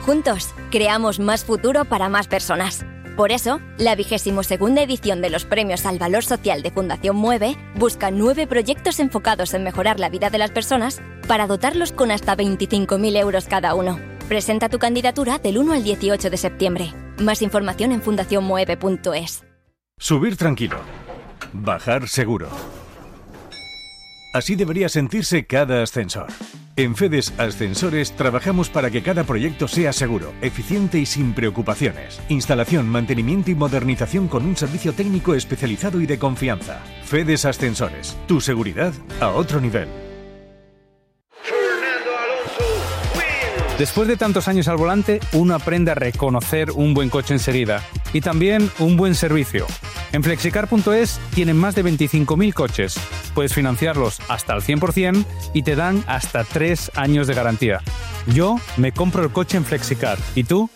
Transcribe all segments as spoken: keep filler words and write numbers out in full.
Juntos, creamos más futuro para más personas. Por eso, la vigésimo segunda edición de los Premios al Valor Social de Fundación Mueve busca nueve proyectos enfocados en mejorar la vida de las personas para dotarlos con hasta veinticinco mil euros cada uno. Presenta tu candidatura del uno al dieciocho de septiembre. Más información en fundación mueve punto es. Subir tranquilo. Bajar seguro. Así debería sentirse cada ascensor. En FEDES Ascensores trabajamos para que cada proyecto sea seguro, eficiente y sin preocupaciones. Instalación, mantenimiento y modernización con un servicio técnico especializado y de confianza. FEDES Ascensores. Tu seguridad a otro nivel. Después de tantos años al volante, uno aprende a reconocer un buen coche enseguida y también un buen servicio. En flexicar punto es tienen más de veinticinco mil coches. Puedes financiarlos hasta el cien por ciento y te dan hasta tres años de garantía. Yo me compro el coche en Flexicar. ¿Y tú?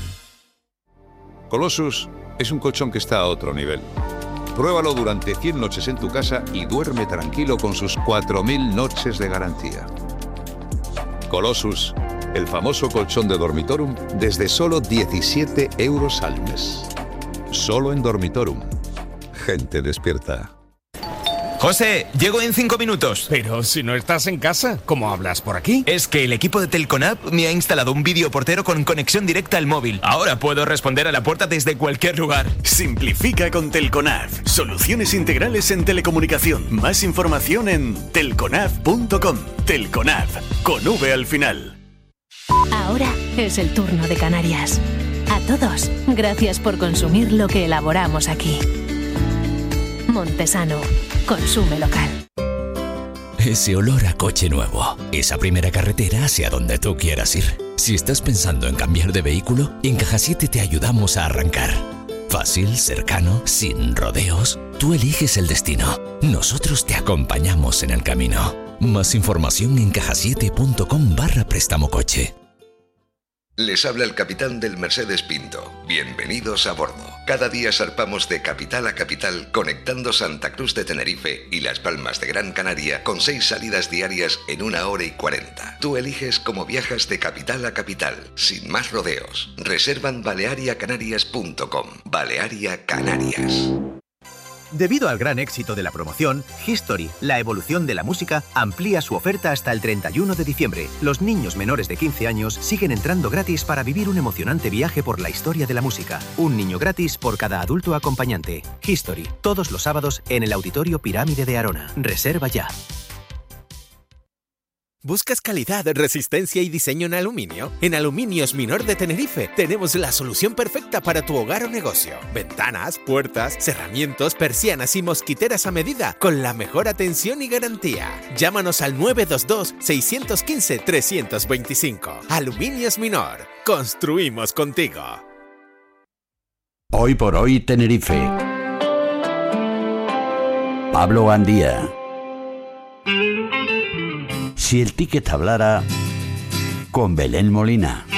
Colossus es un colchón que está a otro nivel. Pruébalo durante cien noches en tu casa y duerme tranquilo con sus cuatro mil noches de garantía. Colossus, el famoso colchón de Dormitorum, desde solo diecisiete euros al mes. Solo en Dormitorum. Gente despierta. José, llego en cinco minutos. Pero si no estás en casa, ¿cómo hablas por aquí? Es que el equipo de Telconab me ha instalado un videoportero con conexión directa al móvil. Ahora puedo responder a la puerta desde cualquier lugar. Simplifica con Telconab. Soluciones integrales en telecomunicación. Más información en telconab punto com. Telconab, con V al final. Ahora es el turno de Canarias. A todos, gracias por consumir lo que elaboramos aquí. Montesano, consume local. Ese olor a coche nuevo, esa primera carretera hacia donde tú quieras ir. Si estás pensando en cambiar de vehículo, en Caja siete te ayudamos a arrancar. Fácil, cercano, sin rodeos. Tú eliges el destino. Nosotros te acompañamos en el camino. Más información en caja siete punto com barra préstamo coche. Les habla el capitán del Mercedes Pinto. Bienvenidos a bordo. Cada día zarpamos de capital a capital, conectando Santa Cruz de Tenerife y Las Palmas de Gran Canaria con seis salidas diarias en una hora y cuarenta. Tú eliges cómo viajas de capital a capital, sin más rodeos. Reserva en balearia canarias punto com. Balearia Canarias. Debido al gran éxito de la promoción, History, la evolución de la música, amplía su oferta hasta el treinta y uno de diciembre. Los niños menores de quince años siguen entrando gratis para vivir un emocionante viaje por la historia de la música. Un niño gratis por cada adulto acompañante. History, todos los sábados en el Auditorio Pirámide de Arona. Reserva ya. ¿Buscas calidad, resistencia y diseño en aluminio? En Aluminios Minor de Tenerife tenemos la solución perfecta para tu hogar o negocio. Ventanas, puertas, cerramientos, persianas y mosquiteras a medida con la mejor atención y garantía. Llámanos al nueve dos dos, seis uno cinco, tres dos cinco. Aluminios Minor. Construimos contigo. Hoy por hoy Tenerife. Pablo Gandía. Si el ticket hablara, con Belén Molina.